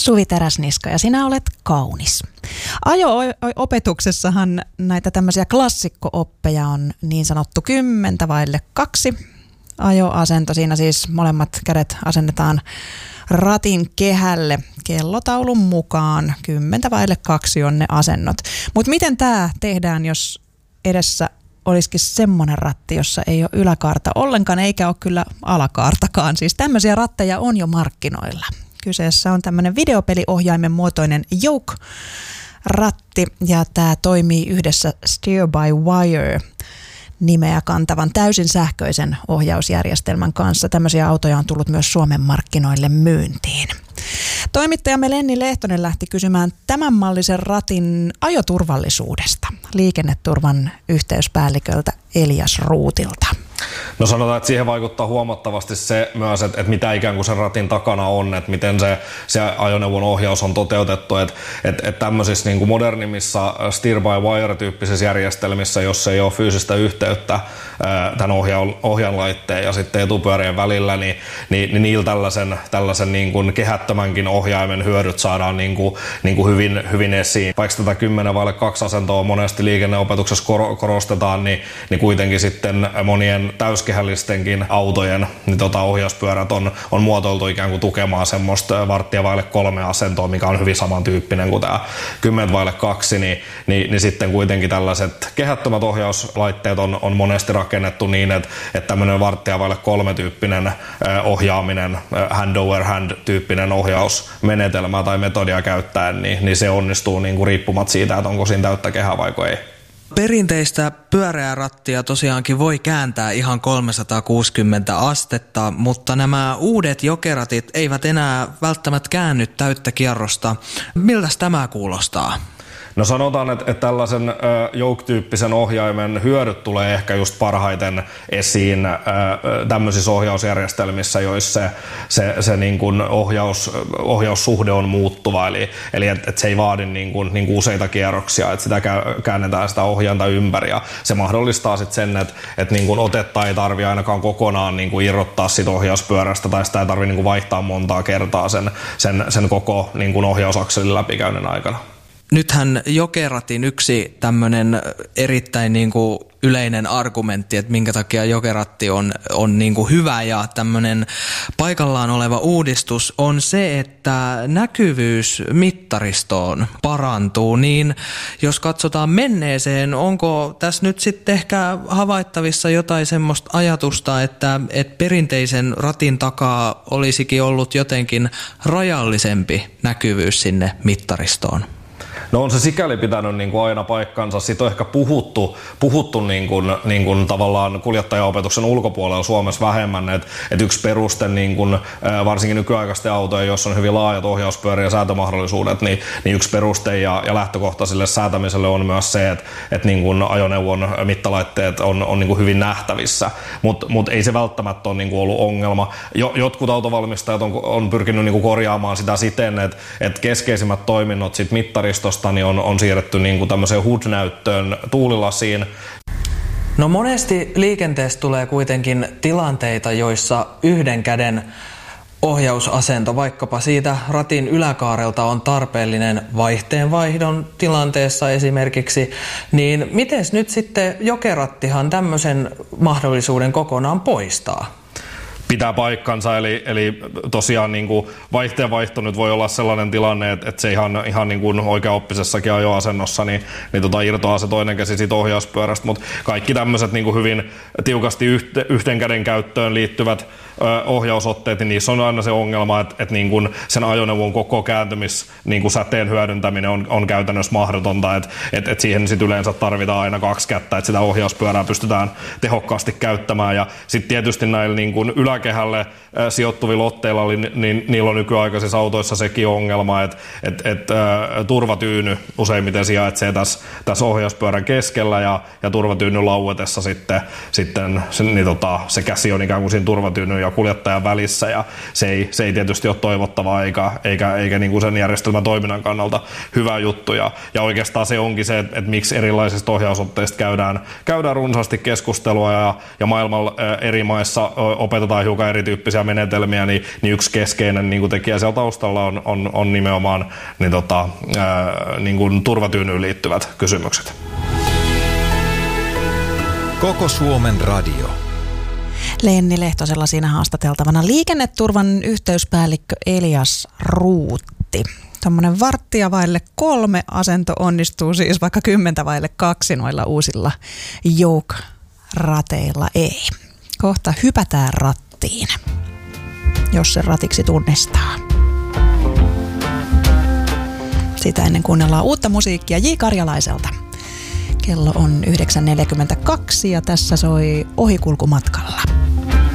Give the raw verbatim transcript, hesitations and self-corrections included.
Suvi Teräsniska ja sinä olet kaunis. Ajo-opetuksessahan näitä tämmöisiä klassikko-oppeja on niin sanottu kymmentä vaille kaksi. Ajoasento, siinä siis molemmat kädet asennetaan ratin kehälle kellotaulun mukaan. Kymmentä vaille kaksi on ne asennot. Mutta miten tämä tehdään, jos edessä olisikin semmoinen ratti, jossa ei ole yläkaarta ollenkaan, eikä ole kyllä alakaartakaan. Siis tämmöisiä ratteja on jo markkinoilla. Kyseessä on tämmöinen videopeliohjaimen muotoinen Yoke-ratti, ja tämä toimii yhdessä Steer by Wire nimeä kantavan täysin sähköisen ohjausjärjestelmän kanssa. Tämmöisiä autoja on tullut myös Suomen markkinoille myyntiin. Toimittajamme Lenni Lehtonen lähti kysymään tämän mallisen ratin ajoturvallisuudesta liikenneturvan yhteyspäälliköltä Elias Ruutilta. No sanotaan, että siihen vaikuttaa huomattavasti se myös, että, että mitä ikään kuin sen ratin takana on, että miten se, se ajoneuvon ohjaus on toteutettu. Että, että, että tämmöisissä niin kuin modernimmissa Steer by Wire-tyyppisissä järjestelmissä, jossa ei ole fyysistä yhteyttä tämän ohjaan, ohjaanlaitteen ja sitten etupyörien välillä, niin, niin, niin niillä tällaisen, tällaisen niin kuin kehättömänkin ohjaimen hyödyt saadaan niin kuin, niin kuin hyvin, hyvin esiin. Vaikka tätä kymmenen vaille kaksi asentoa monesti liikenneopetuksessa korostetaan, niin, niin kuitenkin sitten monien täyskehällistenkin autojen niin tota ohjauspyörät on, on muotoiltu ikään kuin tukemaan semmoista varttia vaille kolme asentoa, mikä on hyvin samantyyppinen kuin tämä kymmenen vaille kaksi, niin, niin, niin sitten kuitenkin tällaiset kehättömät ohjauslaitteet on, on monesti rakennettu niin, että, että tämmöinen varttia vaille kolme tyyppinen ohjaaminen, hand over hand tyyppinen ohjausmenetelmä tai metodia käyttäen, niin, niin se onnistuu niin kuin riippumatta siitä, että onko siinä täyttä kehää vai ei. Perinteistä pyöreää rattia tosiaankin voi kääntää ihan kolmesataakuusikymmentä astetta, mutta nämä uudet jokeratit eivät enää välttämättä käänny täyttä kierrosta. Miltäs tämä kuulostaa? No sanotaan, että, että tällaisen äh, Yoke-tyyppisen ohjaimen hyödyt tulee ehkä just parhaiten esiin äh, tämmöisissä ohjausjärjestelmissä, joissa se, se, se niin kuin ohjaus, ohjaussuhde on muuttuva, eli, eli että et se ei vaadi niin kuin, niin kuin useita kierroksia, että sitä käännetään sitä ohjainta ympäri, ja se mahdollistaa sitten sen, että, että niin kuin otetta ei tarvitse ainakaan kokonaan niin kuin irrottaa siitä ohjauspyörästä, tai sitä ei tarvitse niin kuin vaihtaa montaa kertaa sen, sen, sen koko niin kuin ohjausakselin läpikäynnin aikana. Nythän jokeratin yksi tämmöinen erittäin niin kuin yleinen argumentti, että minkä takia jokeratti on, on niin kuin hyvä ja tämmöinen paikallaan oleva uudistus on se, että näkyvyys mittaristoon parantuu. Niin jos katsotaan menneeseen, onko tässä nyt sitten ehkä havaittavissa jotain semmoista ajatusta, että, että perinteisen ratin takaa olisikin ollut jotenkin rajallisempi näkyvyys sinne mittaristoon? No on se sikäli pitänyt niin kuin aina paikkansa. Siitä on ehkä puhuttu, puhuttu niin kuin, niin kuin tavallaan kuljettajaopetuksen ulkopuolella Suomessa vähemmän. Et, et yksi peruste niin kuin, varsinkin nykyaikaisten autojen, jos on hyvin laajat ohjauspyörä- ja säätömahdollisuudet, niin, niin yksi peruste ja, ja lähtökohta sille säätämiselle on myös se, että et niin kuin ajoneuvon mittalaitteet on, on niin kuin hyvin nähtävissä. Mutta mut ei se välttämättä ole niin kuin ollut ongelma. Jo, jotkut autovalmistajat on, on pyrkinyt niin kuin korjaamaan sitä siten, että et keskeisimmät toiminnot sit mittaristosta niin on, on siirretty niin kuin tämmöiseen H U D-näyttöön tuulilasiin. No monesti liikenteessä tulee kuitenkin tilanteita, joissa yhden käden ohjausasento vaikkapa siitä ratin yläkaarelta on tarpeellinen vaihteenvaihdon tilanteessa esimerkiksi, niin miten nyt sitten jokerattihan tämmöisen mahdollisuuden kokonaan poistaa? Pitää paikkansa, eli, eli tosiaan niin kuin vaihteenvaihto nyt voi olla sellainen tilanne, että, että se ihan, ihan niin kuin oikeaoppisessakin ajoasennossa, niin, niin tota irtoaa se toinen käsi siitä ohjauspyörästä, mutta kaikki tämmöiset niin kuin hyvin tiukasti yhte, yhten käden käyttöön liittyvät ö, ohjausotteet, niin niissä on aina se ongelma, että, että niin kuin sen ajoneuvon koko kääntymis niin kuin säteen hyödyntäminen on, on käytännössä mahdotonta, että, että, että siihen sit yleensä tarvitaan aina kaksi kättä, että sitä ohjauspyörää pystytään tehokkaasti käyttämään, ja sitten tietysti näillä niin kuin ylä kehälle sijoittuvilla otteilla, oli, niin niillä on nykyaikaisissa autoissa sekin ongelma, että et, et, turvatyyny useimmiten sijaitsee tässä, tässä ohjauspyörän keskellä ja, ja turvatyynyn lauetessa sitten, sitten se, niin tota, se käsi on ikään kuin siinä turvatyynyn ja kuljettajan välissä ja se ei, se ei tietysti ole toivottavaa eikä, eikä, eikä niin kuin sen järjestelmän toiminnan kannalta hyvä juttu ja, ja oikeastaan se onkin se, että, että miksi erilaisista ohjausotteista käydään, käydään runsaasti keskustelua ja, ja maailmalla eri maissa opetetaan hiukan erityyppisiä menetelmiä, niin, niin yksi keskeinen niin kuin tekijä siellä taustalla on, on, on nimenomaan niin tota, ää, niin kuin turvatyynyyn liittyvät kysymykset. Koko Suomen radio. Lenni Lehtosella siinä haastateltavana liikenneturvan yhteyspäällikkö Elias Ruutti. Tuommoinen varttia vaille kolme asento onnistuu siis, vaikka kymmentä vaille kaksi noilla uusilla Yoke-rateilla ei. Kohta hypätään rattiin, jos se ratiksi tunnistaa. Sitä ennen kuunnellaan uutta musiikkia J. Karjalaiselta. Kello on yhdeksän neljäkymmentäkaksi ja tässä soi Ohikulkumatkalla.